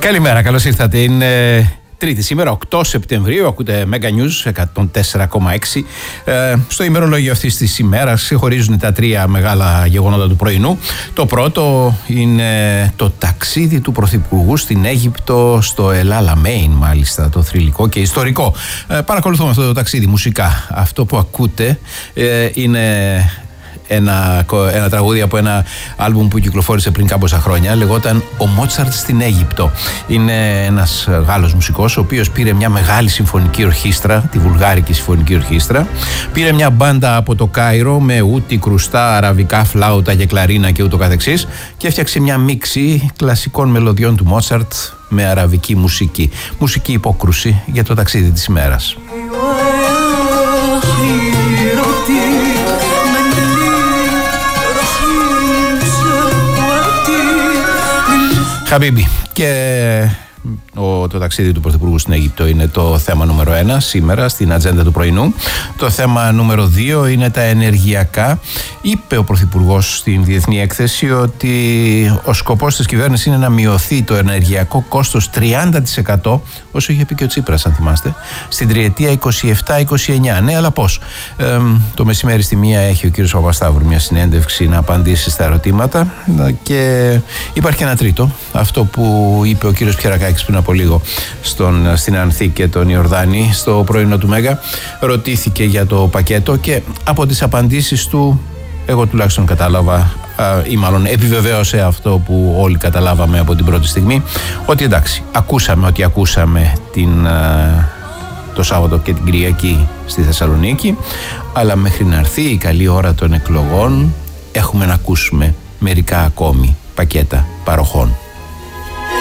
Καλημέρα, καλώς ήρθατε. Είναι Τρίτη σήμερα, 8 Σεπτεμβρίου. Ακούτε Mega News 104,6. Στο ημερολόγιο αυτής της ημέρας χωρίζουν τα τρία μεγάλα γεγονότα του πρωινού. Το πρώτο είναι το ταξίδι του Πρωθυπουργού στην Αίγυπτο, στο El Alamein, μάλιστα, το θρυλικό και ιστορικό. Παρακολουθούμε αυτό το ταξίδι μουσικά. Αυτό που ακούτε είναι ένα τραγούδι από ένα άλμπουμ που κυκλοφόρησε πριν κάμποσα χρόνια. Λεγόταν «Ο Μότσαρτ στην Αίγυπτο». Είναι ένας Γάλλος μουσικός, ο οποίος πήρε μια μεγάλη συμφωνική ορχήστρα, τη Βουλγάρικη Συμφωνική Ορχήστρα, πήρε μια μπάντα από το Κάιρο με ούτι, κρουστά, αραβικά, φλάουτα και κλαρίνα και ούτω καθεξής και έφτιαξε μια μίξη κλασικών μελωδιών του Μότσαρτ με αραβική μουσική. Μουσική υπόκρουση για το ταξίδι της ημέρας. Χαμπίμπι. Και το ταξίδι του Πρωθυπουργού στην Αίγυπτο είναι το θέμα νούμερο 1 σήμερα στην ατζέντα του πρωινού. Το θέμα νούμερο 2 είναι τα ενεργειακά. Είπε ο Πρωθυπουργός στην Διεθνή Έκθεση ότι ο σκοπός της κυβέρνησης είναι να μειωθεί το ενεργειακό κόστος 30%, όσο είχε πει και ο Τσίπρας, αν θυμάστε, στην τριετία 27-29. Ναι, αλλά πώς? Το μεσημέρι στη 1 έχει ο κύριος Παπασταύρου μια συνέντευξη να απαντήσει στα ερωτήματα και υπάρχει και ένα τρίτο, αυτό που είπε ο κύριος Πιερακάκης πριν από λίγο στην Ανθή και τον Ιορδάνη στο πρωινό του Μέγα. Ρωτήθηκε για το πακέτο και από τις απαντήσεις του εγώ τουλάχιστον κατάλαβα ή μάλλον επιβεβαίωσε αυτό που όλοι καταλάβαμε από την πρώτη στιγμή, ότι εντάξει, ακούσαμε το Σάββατο και την Κυριακή στη Θεσσαλονίκη, αλλά μέχρι να έρθει η καλή ώρα των εκλογών έχουμε να ακούσουμε μερικά ακόμη πακέτα παροχών.